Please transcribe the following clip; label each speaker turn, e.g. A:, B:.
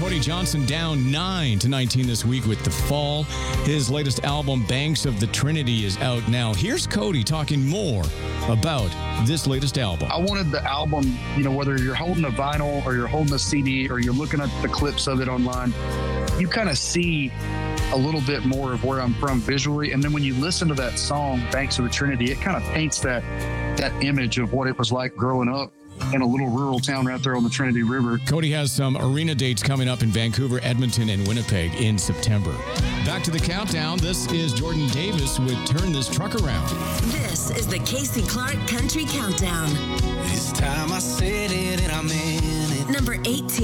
A: Cody Johnson down 9-19 this week with The Fall. His latest album, Banks of the Trinity, is out now. Here's Cody talking more about this latest album.
B: I wanted the album, whether you're holding a vinyl or you're holding a CD or you're looking at the clips of it online, you kind of see a little bit more of where I'm from visually. And then when you listen to that song, Banks of the Trinity, it kind of paints that image of what it was like growing up in a little rural town right there on the Trinity River.
A: Cody has some arena dates coming up in Vancouver, Edmonton, and Winnipeg in September. Back to the countdown. This is Jordan Davis with Turn This Truck Around.
C: This is the Casey Clark Country Countdown.
D: This time I said it and I meant it.
C: Number 18.